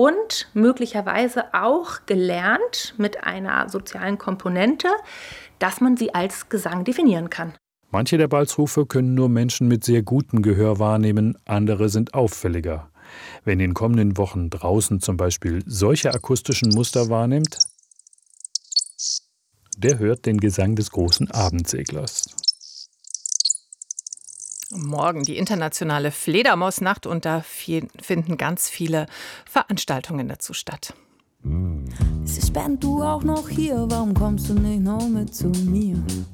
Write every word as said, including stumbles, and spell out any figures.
und möglicherweise auch gelernt mit einer sozialen Komponente, dass man sie als Gesang definieren kann. Manche der Balzrufe können nur Menschen mit sehr gutem Gehör wahrnehmen, andere sind auffälliger. Wer in den kommenden Wochen draußen zum Beispiel solche akustischen Muster wahrnimmt, der hört den Gesang des großen Abendseglers. Morgen die internationale Fledermausnacht und da finden ganz viele Veranstaltungen dazu statt. Es ist spannend, du auch noch hier, warum kommst du nicht noch mit zu mir?